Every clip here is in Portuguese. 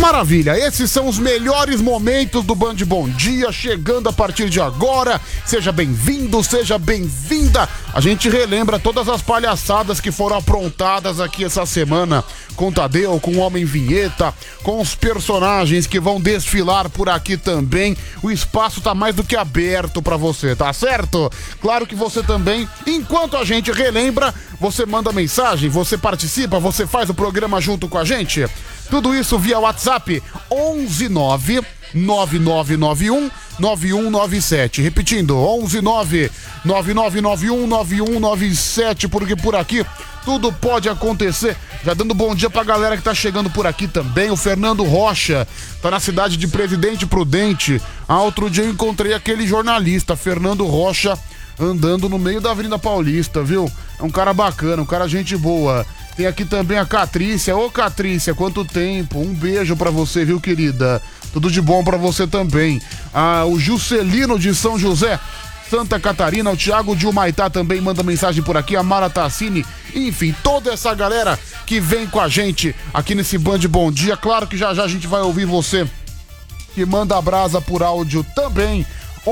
Maravilha, esses são os melhores momentos do Band Bom Dia, chegando a partir de agora. Seja bem-vindo, seja bem-vinda. A gente relembra todas as palhaçadas que foram aprontadas aqui essa semana com o Tadeu, com o Homem Vinheta, com os personagens que vão desfilar por aqui também. O espaço tá mais do que aberto pra você, tá certo? Claro que você também, enquanto a gente relembra, você manda mensagem, você participa, você faz o programa junto com a gente. Tudo isso via WhatsApp 119-9991-9197. Repetindo, 119-9991-9197, porque por aqui tudo pode acontecer. Já dando bom dia pra galera que tá chegando por aqui também. O Fernando Rocha tá na cidade de Presidente Prudente. Outro dia eu encontrei aquele jornalista, Fernando Rocha, andando no meio da Avenida Paulista, viu? É um cara bacana, um cara gente boa. Tem aqui também a Catrícia. Ô Catrícia, quanto tempo. Um beijo pra você, viu, querida? Tudo de bom pra você também. O Juscelino de São José, Santa Catarina. O Thiago de Humaitá também manda mensagem por aqui. A Mara Tassini. Enfim, toda essa galera que vem com a gente aqui nesse Band Bom Dia. Claro que já já a gente vai ouvir você que manda a brasa por áudio também.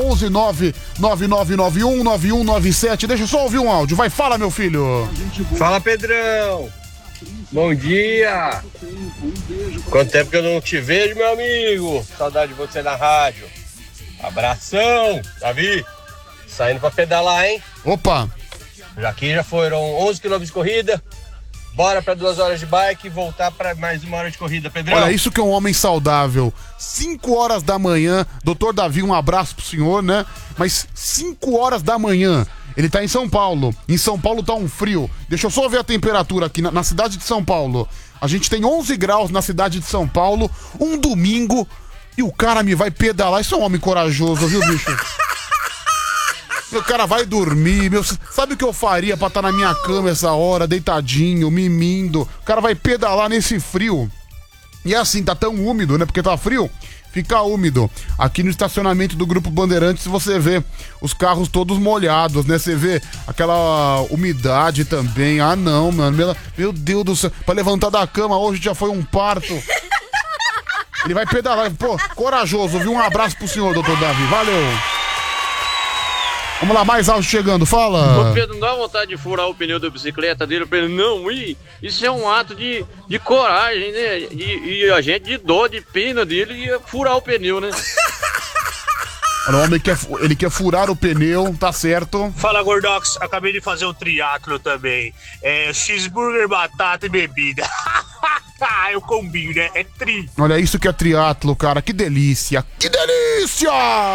119-9991-9197. Deixa eu só ouvir um áudio. Vai, fala, meu filho. Fala, Pedrão. Bom dia. Quanto tempo que eu não te vejo, meu amigo. Saudade de você na rádio. Abração, Davi. Saindo pra pedalar, hein? Opa. Aqui já foram 11 km de corrida. Bora pra 2 horas de bike e voltar pra mais 1 hora de corrida, Pedrão. Olha, isso que é um homem saudável. 5 horas da manhã, doutor Davi, um abraço pro senhor, né? Mas 5 horas da manhã, ele tá em São Paulo. Em São Paulo tá um frio. Deixa eu só ver a temperatura aqui na cidade de São Paulo. A gente tem 11 graus na cidade de São Paulo, um domingo, e o cara me vai pedalar. Isso é um homem corajoso, viu, bicho? Meu cara vai dormir, sabe o que eu faria pra estar na minha cama essa hora, deitadinho, mimindo? O cara vai pedalar nesse frio. E é assim, tá tão úmido, né? Porque tá frio, fica úmido. Aqui no estacionamento do Grupo Bandeirantes você vê os carros todos molhados, né? Você vê aquela umidade também. Ah, não, mano. Meu Deus do céu. Pra levantar da cama hoje já foi um parto. Ele vai pedalar. Pô, corajoso, viu? Um abraço pro senhor, doutor Davi. Valeu. Vamos lá, mais áudio chegando, fala. Ô Pedro, não dá vontade de furar o pneu da bicicleta dele pra ele não ir? Isso é um ato de coragem, né? E a gente de dó, de pena dele ia furar o pneu, né? O homem ele quer furar o pneu, tá certo. Fala, Gordox, acabei de fazer um triatlo também. Cheeseburger, batata e bebida. Eu combino, né? É tri. Olha, isso que é triatlo, cara, que delícia. Que delícia!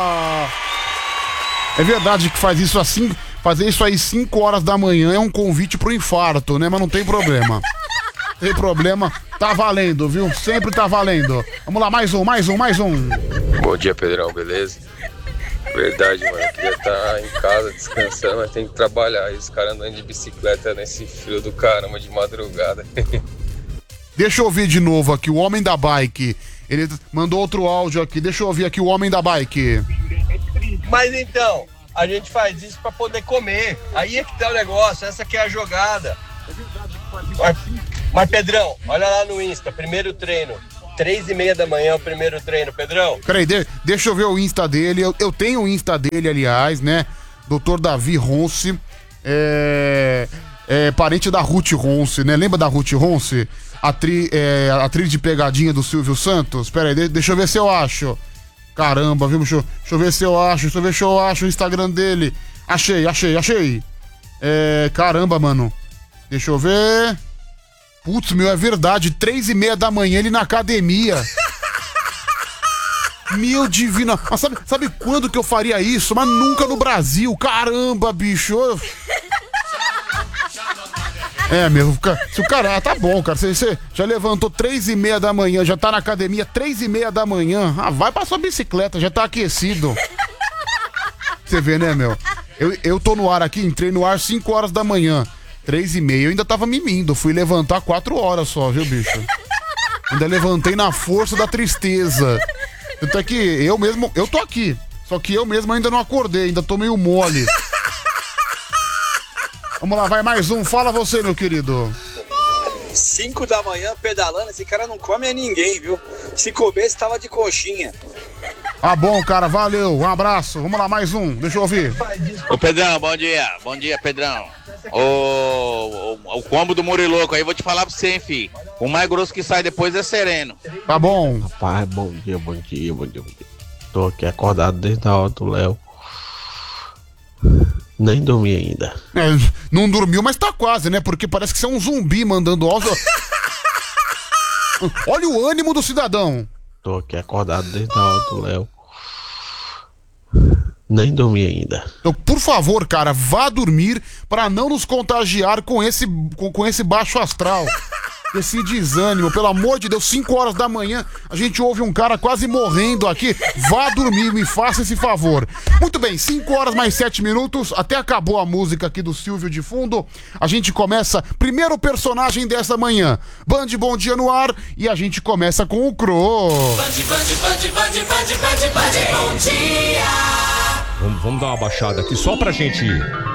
É verdade que fazer isso aí 5 horas da manhã é um convite pro infarto, né? Mas não tem problema. Tem problema, tá valendo, viu? Sempre tá valendo. Vamos lá, mais um. Bom dia, Pedrão, beleza? Verdade, mano, eu queria estar em casa descansando, mas tem que trabalhar. E os caras andando de bicicleta nesse frio do caramba de madrugada. Deixa eu ouvir de novo aqui, o homem da bike. Ele mandou outro áudio aqui, deixa eu ouvir aqui o homem da bike. Mas então, a gente faz isso pra poder comer. Aí é que tá o negócio, essa que é a jogada. Mas Pedrão, olha lá no Insta, primeiro treino. 3h30 da manhã, o primeiro treino, Pedrão. Peraí, deixa eu ver o Insta dele. Eu tenho o Insta dele, aliás, né? Dr. Davi Ronce. Parente da Ruth Ronce, né? Lembra da Ruth Ronce? Atriz de pegadinha do Silvio Santos. Peraí, deixa eu ver se eu acho. Caramba, viu? Deixa eu ver se eu acho o Instagram dele. Achei. Caramba, mano. Deixa eu ver. Putz, meu, é verdade. 3h30 da manhã ele na academia. Meu divino. Mas sabe quando que eu faria isso? Mas nunca no Brasil. Caramba, bicho. Se o cara... tá bom, cara. Você já levantou 3h30 da manhã, já tá na academia 3h30 da manhã. Vai pra sua bicicleta, já tá aquecido. Você vê, né, meu? Eu tô no ar aqui, entrei no ar 5 horas da manhã. 3h30, eu ainda tava mimindo. Fui levantar 4 horas só, viu, bicho? Ainda levantei na força da tristeza. Tanto é que eu tô aqui. Só que eu mesmo ainda não acordei, ainda tô meio mole. Vamos lá, vai mais um. Fala você, meu querido. 5 da manhã pedalando, esse cara não come a ninguém, viu? Se coubesse, tava de coxinha. Tá bom, cara, valeu, um abraço. Vamos lá, mais um, deixa eu ouvir. Ô Pedrão, bom dia Pedrão. O combo do Muriloco aí, vou te falar pra você, hein, fi. O mais grosso que sai depois é sereno. Tá bom. Rapaz, bom dia. Tô aqui acordado desde a hora do Léo. Nem dormi ainda. Não dormiu, mas tá quase, né? Porque parece que você é um zumbi mandando áudio. Olha o ânimo do cidadão. Tô aqui acordado desde a hora do Léo. Nem dormi ainda. Então, por favor, cara, vá dormir pra não nos contagiar com esse baixo astral. Esse desânimo, pelo amor de Deus, 5 horas da manhã, a gente ouve um cara quase morrendo aqui. Vá dormir, me faça esse favor. Muito bem, 5 horas mais 7 minutos, até acabou a música aqui do Silvio de fundo. A gente começa, primeiro personagem dessa manhã. Band Bom Dia no ar, e a gente começa com o Cro. Band, bom dia. Vamos dar uma baixada aqui só pra gente ir.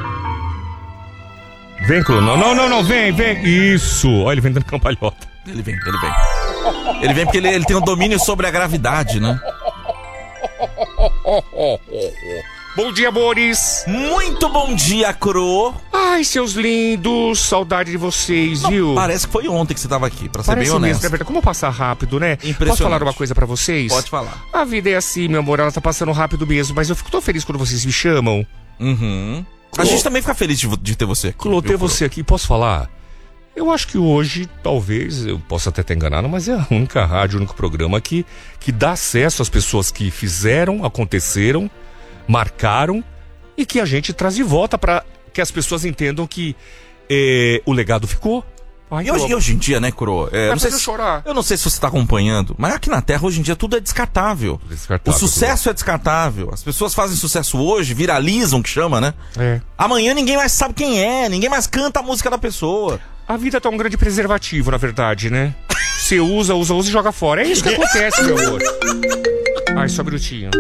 Vem, Cro. Não, vem. Isso. Olha, ele vem dando cambalhota. Ele vem. Ele vem porque ele tem um domínio sobre a gravidade, né? Bom dia, Boris. Muito bom dia, Cro. Ai, seus lindos. Saudade de vocês, viu? Parece que foi ontem que você tava aqui, pra ser bem honesto. Mesmo, é verdade. Como passar rápido, né? Impressionante. Posso falar uma coisa pra vocês? Pode falar. A vida é assim, meu amor. Ela tá passando rápido mesmo. Mas eu fico tão feliz quando vocês me chamam. Uhum. A gente também fica feliz de ter você aqui. Clô, ter você aqui, posso falar? Eu acho que hoje, talvez, eu possa até estar enganado, mas é a única rádio, o único programa que dá acesso às pessoas que fizeram, aconteceram, marcaram e que a gente traz de volta para que as pessoas entendam que o legado ficou. Ai, e hoje em dia, né, Cro? Eu não sei se você tá acompanhando, mas aqui na Terra, hoje em dia, tudo é descartável. O sucesso é descartável. As pessoas fazem sucesso hoje, viralizam, que chama, né? Amanhã ninguém mais sabe quem é, ninguém mais canta a música da pessoa. A vida tá um grande preservativo, na verdade, né? Você usa e joga fora. É isso que acontece, meu amor. Ai, só um minutinho.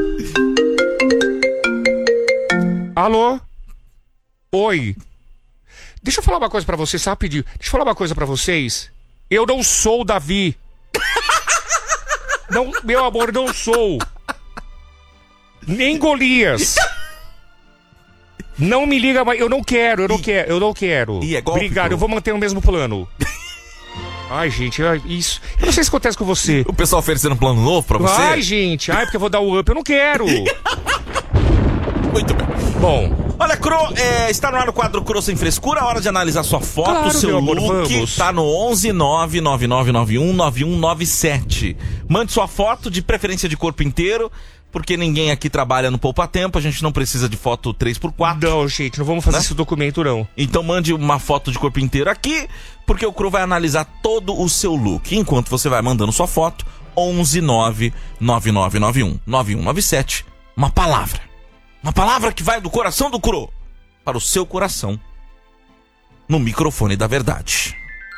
Alô? Oi? Deixa eu falar uma coisa pra vocês, rapidinho. Deixa eu falar uma coisa pra vocês. Eu não sou o Davi. Não, meu amor, não sou. Nem Golias. Não me liga mais. Eu não quero. Obrigado, eu vou manter o mesmo plano. Ai, gente, isso. Eu não sei se acontece com você. O pessoal oferecendo um plano novo pra você? Ai, gente, porque eu vou dar o up. Eu não quero. Muito bem. Bom. Olha, Cro, está no ar o quadro Cro Sem Frescura, a hora de analisar sua foto, claro, seu amor, look, vamos. tá no 11-99991-9197. Mande sua foto, de preferência de corpo inteiro, porque ninguém aqui trabalha no Poupa Tempo, a gente não precisa de foto 3x4. Não, gente, não vamos fazer esse documento, não. Então mande uma foto de corpo inteiro aqui, porque o Cro vai analisar todo o seu look. Enquanto você vai mandando sua foto, 11-99991-9197, uma palavra. Uma palavra que vai do coração do Cro para o seu coração, no microfone da verdade.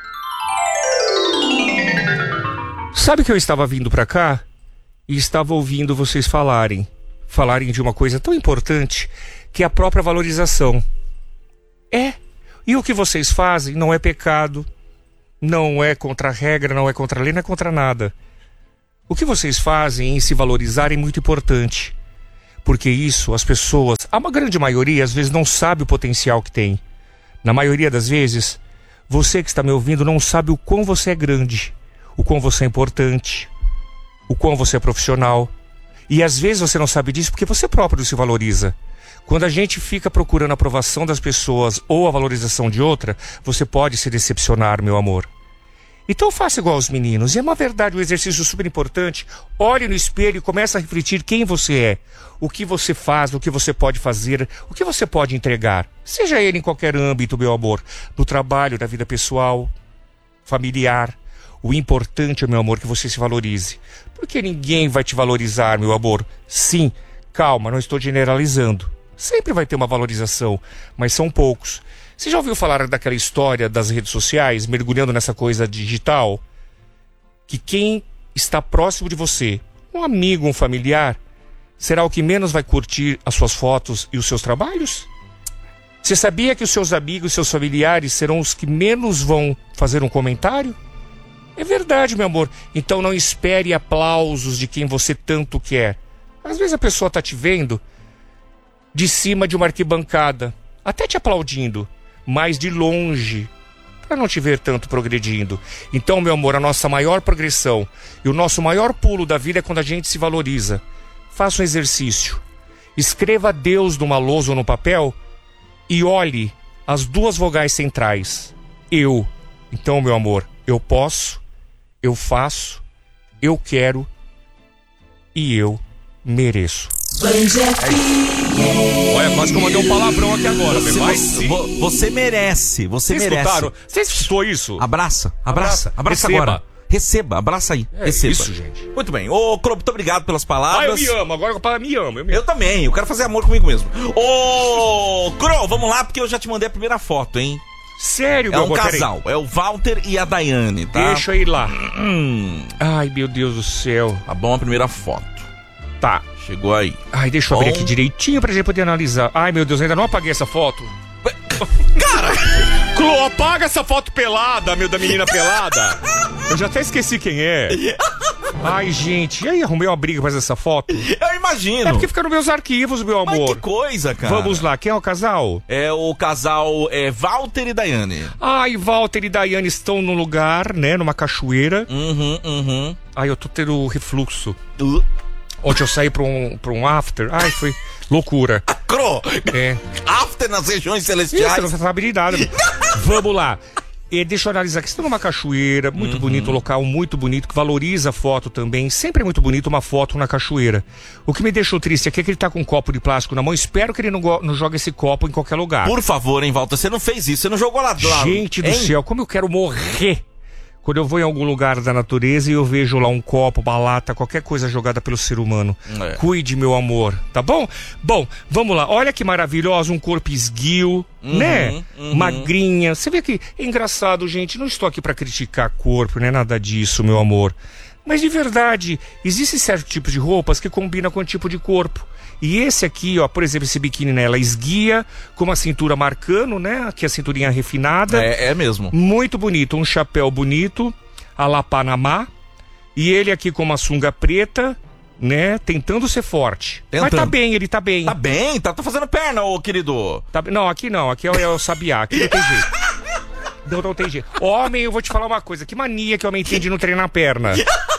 Sabe que eu estava vindo pra cá e estava ouvindo vocês falarem de uma coisa tão importante que é a própria valorização. E o que vocês fazem não é pecado, não é contra a regra, não é contra a lei, não é contra nada. O que vocês fazem em se valorizar é muito importante. Porque isso, as pessoas, a grande maioria, às vezes não sabe o potencial que tem. Na maioria das vezes, você que está me ouvindo não sabe o quão você é grande, o quão você é importante, o quão você é profissional. E às vezes você não sabe disso porque você próprio não se valoriza. Quando a gente fica procurando a aprovação das pessoas ou a valorização de outra, você pode se decepcionar, meu amor. Então faça igual aos meninos. E é uma verdade, um exercício super importante. Olhe no espelho e comece a refletir quem você é. O que você faz, o que você pode fazer, o que você pode entregar. Seja ele em qualquer âmbito, meu amor. No trabalho, na vida pessoal, familiar. O importante, meu amor, é que você se valorize. Porque ninguém vai te valorizar, meu amor. Sim, calma, não estou generalizando. Sempre vai ter uma valorização, mas são poucos. Você já ouviu falar daquela história das redes sociais, mergulhando nessa coisa digital? Que quem está próximo de você, um amigo, um familiar, será o que menos vai curtir as suas fotos e os seus trabalhos? Você sabia que os seus amigos e seus familiares serão os que menos vão fazer um comentário? É verdade, meu amor. Então não espere aplausos de quem você tanto quer. Às vezes a pessoa tá te vendo de cima de uma arquibancada, até te aplaudindo, mas de longe, para não te ver tanto progredindo. Então, meu amor, a nossa maior progressão e o nosso maior pulo da vida é quando a gente se valoriza. Faça um exercício. Escreva Deus numa lousa ou no papel e olhe as duas vogais centrais. Eu. Então, meu amor, eu posso, eu faço, eu quero e eu mereço. Olha, quase que eu mandei um palavrão aqui agora. Você merece. Você merece. Escutaram? Você escutou isso? Abraça agora. Receba, abraça aí. Receba. Isso, gente. Muito bem. Ô, Cro, muito obrigado pelas palavras. Eu me amo, agora eu me amo. Eu também, eu quero fazer amor comigo mesmo. Ô, Cro, vamos lá, porque eu já te mandei a primeira foto, hein? Sério, meu amor? É um casal, é o Walter e a Daiane, tá? Deixa eu ir lá. Ai, meu Deus do céu. Tá bom a primeira foto. Tá. Chegou aí. Ai, deixa eu abrir aqui direitinho pra gente poder analisar. Ai, meu Deus, ainda não apaguei essa foto. Cara! Clô, apaga essa foto pelada, da menina pelada. Eu já até esqueci quem é. Ai, gente, e aí, arrumei uma briga pra fazer essa foto? Eu imagino. É porque fica nos meus arquivos, meu amor. Mas que coisa, cara. Vamos lá, quem é o casal? É o casal Walter e Daiane. Ai, Walter e Daiane estão num lugar, né, numa cachoeira. Ai, eu tô tendo refluxo. Ontem eu saí pra um after. Ai, foi loucura. Cro! É. After nas regiões celestiais. Isso, não sabe de nada. Vamos lá. Deixa eu analisar aqui. Estão numa cachoeira, muito bonito, um local muito bonito, que valoriza a foto também. Sempre é muito bonito uma foto na cachoeira. O que me deixou triste aqui é que ele tá com um copo de plástico na mão. Espero que ele não jogue esse copo em qualquer lugar. Por favor, hein, Walter, você não fez isso, você não jogou lá. Gente do céu, como eu quero morrer quando eu vou em algum lugar da natureza e eu vejo lá um copo, uma lata, qualquer coisa jogada pelo ser humano. Cuide, meu amor, tá bom? Bom, vamos lá. Olha que maravilhosa, um corpo esguio, né? Magrinha. Você vê que é engraçado, gente. Não estou aqui pra criticar corpo, não é nada disso, meu amor. Mas de verdade, existe certo tipo de roupas que combinam com o tipo de corpo. E esse aqui, ó, por exemplo, esse biquíni nela esguia, com uma cintura marcando, né? Aqui a cinturinha refinada. É mesmo. Muito bonito, um chapéu bonito, a la Panamá. E ele aqui com uma sunga preta, né? Tentando ser forte. Mas tá bem, ele tá bem. Tá bem? Tá fazendo perna, ô querido. Não, aqui não, aqui é o sabiá, aqui não tem jeito. Não tem jeito. Homem, eu vou te falar uma coisa, que mania que o homem tem de não treinar a perna.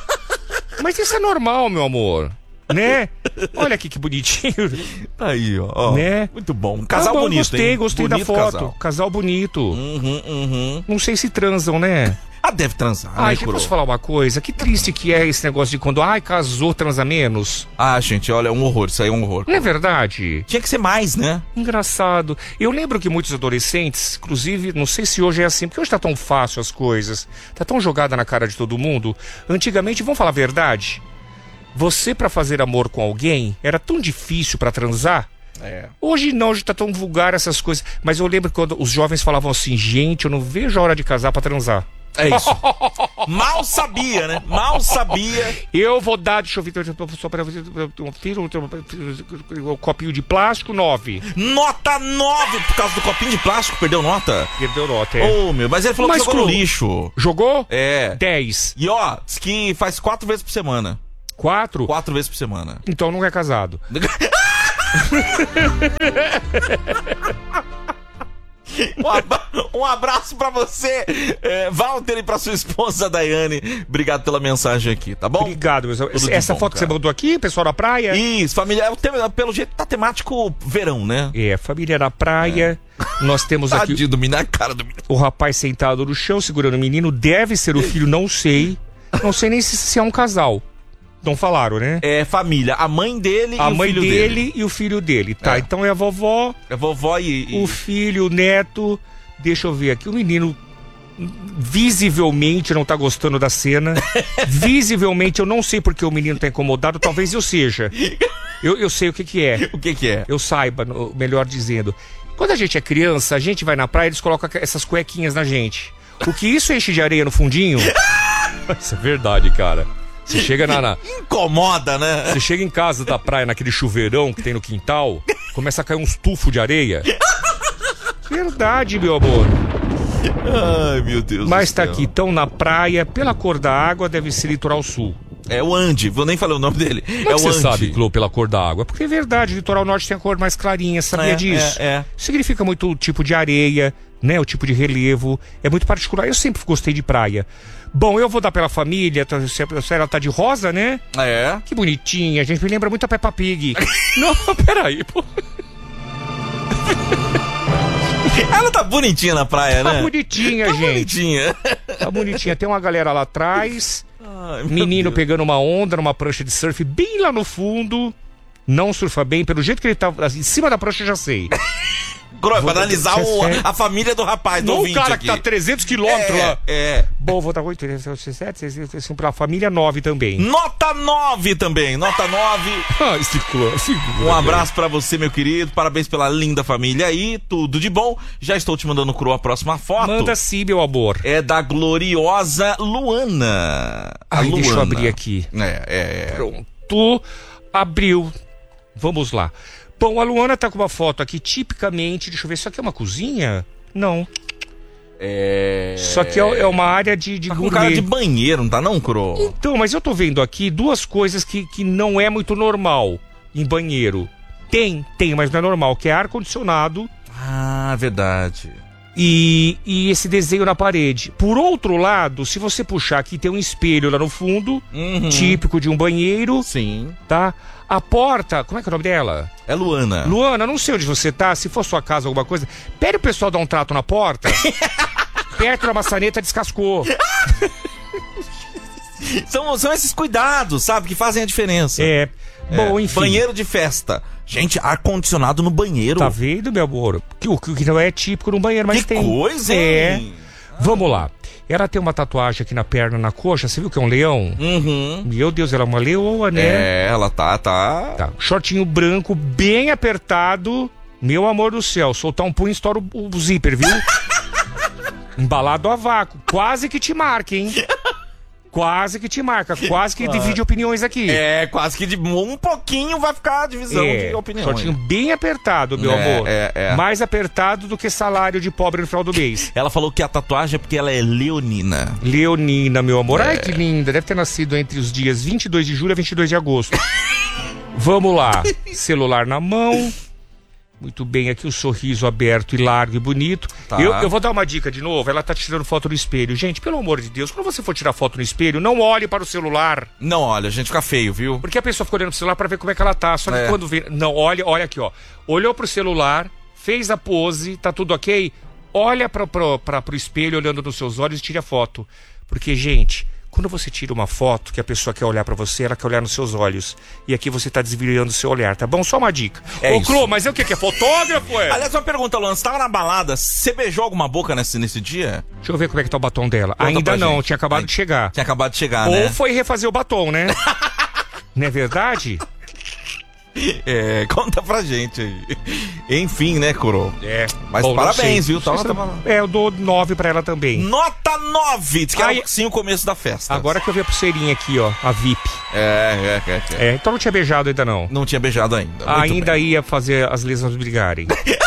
Mas isso é normal, meu amor. Né? Olha aqui que bonitinho. Tá aí, ó. Né? Muito bom. Um casal bonito, Gostei bonito da foto. Casal bonito. Não sei se transam, né? Deve transar. Ai, gente, posso falar uma coisa? Que triste que é esse negócio de quando, casou, transa menos. Gente, olha, é um horror. Isso aí é um horror. Não é verdade? Tinha que ser mais, né? Engraçado. Eu lembro que muitos adolescentes, inclusive, não sei se hoje é assim, porque hoje tá tão fácil as coisas, tá tão jogada na cara de todo mundo. Antigamente, vamos falar a verdade, você pra fazer amor com alguém era tão difícil pra transar. Hoje não, hoje tá tão vulgar essas coisas. Mas eu lembro quando os jovens falavam assim: gente, eu não vejo a hora de casar pra transar. É isso. Mal sabia, né? Mal sabia. Eu vou dar, deixa eu ver, só para um copinho de plástico, 9. Nota 9 por causa do copinho de plástico, perdeu nota? Perdeu nota, mas ele falou que jogou no lixo. Jogou? 10. E ó, diz que faz 4 vezes por semana. 4? 4 vezes por semana. Então não é casado. Um abraço pra você, Walter, e pra sua esposa Daiane. Obrigado pela mensagem aqui, tá bom? Obrigado, meu. Essa foto que você mandou aqui, pessoal da praia? Isso, família. Pelo jeito tá temático verão, né? Família na praia. Nós temos aqui o rapaz sentado no chão, segurando o menino. Deve ser o filho, não sei. Não sei nem se é um casal. Não falaram, né? É família, a mãe dele e o filho dele. E o filho dele. Tá, então é a vovó. É a vovó e... O filho, o neto. Deixa eu ver aqui. O menino visivelmente não tá gostando da cena. Visivelmente, eu não sei porque o menino tá incomodado. Talvez eu seja. Eu sei o que é. O que é? Eu saiba, melhor dizendo. Quando a gente é criança, a gente vai na praia, eles colocam essas cuequinhas na gente. O que isso enche de areia no fundinho? Isso é verdade, cara. Você chega Incomoda, né? Você chega em casa da praia, naquele chuveirão que tem no quintal, começa a cair uns tufos de areia. Verdade, meu amor. Ai, meu Deus Mas do tá céu. aqui, tão na praia, pela cor da água, deve ser litoral sul. É o Andy, vou nem falar o nome dele. Como é que o você Andy. sabe, Clô, pela cor da água? Porque é verdade, o litoral norte tem a cor mais clarinha, sabia disso? Significa muito o tipo de areia, né? O tipo de relevo. É muito particular. Eu sempre gostei de praia. Bom, eu vou dar pela família. Ela tá de rosa, né? É. Que bonitinha. A gente me lembra muito a Peppa Pig. Não, peraí, pô. Ela tá bonitinha na praia, né? Tá bonitinha, tá gente. Bonitinha. Tá bonitinha. Tem uma galera lá atrás. Ai, menino pegando uma onda numa prancha de surf bem lá no fundo. Não surfa bem. Pelo jeito que ele tá em cima da prancha, eu já sei. Pra analisar a família do rapaz, do não ouvinte o cara aqui. que tá 300 quilômetros lá. É. Bom, vou dar 8, 7, pra família 9 também. Nota 9 também, nota 9. Um abraço pra você, meu querido. Parabéns pela linda família aí. Tudo de bom. Já estou te mandando cru a próxima foto. Manda sim, meu amor. É da gloriosa Luana. Ai, deixa eu abrir aqui. É. Pronto. Abriu. Vamos lá. Bom, a Luana tá com uma foto aqui, tipicamente, deixa eu ver, isso aqui é uma cozinha? Não. Isso aqui é uma área de tá gourmet. com cara de banheiro, não tá não, Cro? Então, mas eu tô vendo aqui duas coisas que não é muito normal em banheiro. Tem, mas não é normal, que é ar-condicionado. Ah, verdade. E esse desenho na parede. Por outro lado, se você puxar aqui, tem um espelho lá no fundo, típico de um banheiro. Sim. Tá? A porta, como é que é o nome dela? É Luana. Luana, não sei onde você tá, se for sua casa alguma coisa, pede o pessoal dar um trato na porta. Perto da maçaneta descascou. São esses cuidados, sabe, que fazem a diferença. Bom, enfim. Banheiro de festa. Gente, ar-condicionado no banheiro. Tá vendo, meu amor? Que não é típico no banheiro, mas que tem. Coisa, hein? Vamos lá. Ela tem uma tatuagem aqui na perna, na coxa. Você viu que é um leão? Meu Deus, ela é uma leoa, né? Ela tá. Shortinho branco, bem apertado. Meu amor do céu, soltar um punho e estoura o zíper, viu? Embalado a vácuo. Quase que te marca, hein? Quase que te marca, quase que divide opiniões aqui. Quase que um pouquinho vai ficar a divisão de opiniões. Shortinho bem apertado, meu amor. Mais apertado do que salário de pobre no final do mês. Ela falou que a tatuagem é porque ela é leonina. Leonina, meu amor. Ai, que linda. Deve ter nascido entre os dias 22 de julho e 22 de agosto. Vamos lá. Celular na mão. Muito bem, aqui o sorriso aberto e largo e bonito. Tá. Eu vou dar uma dica de novo. Ela tá tirando foto no espelho. Gente, pelo amor de Deus, quando você for tirar foto no espelho, não olhe para o celular. Não olha, a gente fica feio, viu? Porque a pessoa fica olhando pro celular pra ver como é que ela tá. Só que quando vê... Não, olha aqui, ó. Olhou pro celular, fez a pose, tá tudo ok? Olha pro espelho, olhando nos seus olhos e tira a foto. Porque, gente... Quando você tira uma foto que a pessoa quer olhar pra você, ela quer olhar nos seus olhos. E aqui você tá desviando o seu olhar, tá bom? Só uma dica. Ô, Clô, mas é o que é fotógrafo, é? Aliás, uma pergunta, Luana, você tava na balada, você beijou alguma boca nesse dia? Deixa eu ver como é que tá o batom dela. Conta Ainda não, gente. tinha acabado de chegar. Tinha acabado de chegar, né? Ou foi refazer o batom, né? Não é verdade? Conta pra gente aí. Enfim, né, Coro? Mas bom, parabéns, viu? Eu dou 9 pra ela também. Nota 9! Diz que era sim o começo da festa. Agora que eu vi a pulseirinha aqui, ó, a VIP. Então não tinha beijado ainda não. Não tinha beijado ainda. Ainda ia fazer as lesmas brigarem.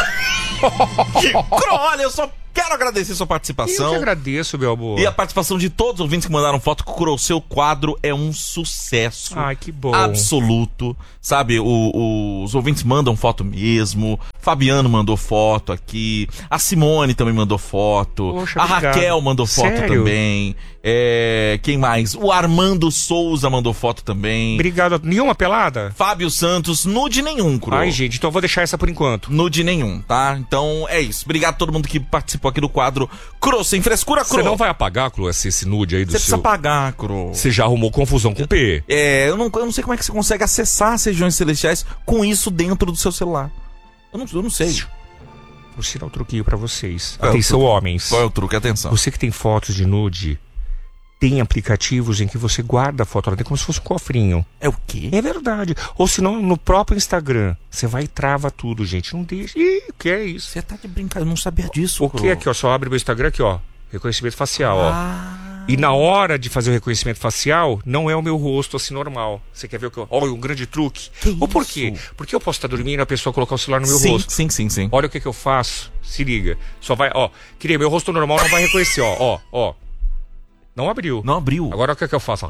Cro, olha, eu só quero agradecer sua participação. Eu que agradeço, meu amor. E a participação de todos os ouvintes que mandaram foto. Cro, o seu quadro é um sucesso. Ai, que bom. Absoluto. Sabe, os ouvintes mandam foto mesmo. Fabiano mandou foto aqui. A Simone também mandou foto. Poxa, a obrigado. Raquel mandou foto Sério? também. Quem mais? O Armando Souza mandou foto também. Obrigado. Nenhuma pelada? Fábio Santos, nude nenhum, Cro. Ai, gente, então eu vou deixar essa por enquanto. Nude nenhum, tá? Então é isso. Obrigado a todo mundo que participou aqui do quadro Cro, sem frescura, Cro. Você não vai apagar, Cro, esse nude aí do Você seu... precisa pagar, Cro. Você já arrumou confusão com o P. Eu não sei como é que você consegue acessar as regiões celestiais com isso dentro do seu celular. Eu não sei. Vou ensinar um truquinho pra vocês. Qual é o Atenção, truque? homens. Qual é o truque? Atenção. Você que tem fotos de nude, tem aplicativos em que você guarda a foto lá dentro como se fosse um cofrinho. É o quê? É verdade. Ou senão, no próprio Instagram, você vai e trava tudo, gente. Não deixa. Ih, o que é isso? Você tá de brincadeira, eu não sabia disso. O que é aqui, ó? Só abre meu Instagram aqui, ó. Reconhecimento facial, ó. E na hora de fazer o reconhecimento facial, não é o meu rosto assim normal. Você quer ver o que eu... Olha, um grande truque. Ou por quê? Porque eu posso estar dormindo e a pessoa colocar o celular no meu rosto. Sim. Olha o que eu faço. Se liga. Só vai, ó. Queria, meu rosto normal não vai reconhecer, ó. Não abriu. Não abriu. Agora o que eu faço, ó.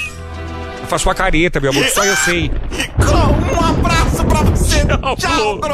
Eu faço uma careta, meu amor, só eu sei. Um abraço pra você. Tchau,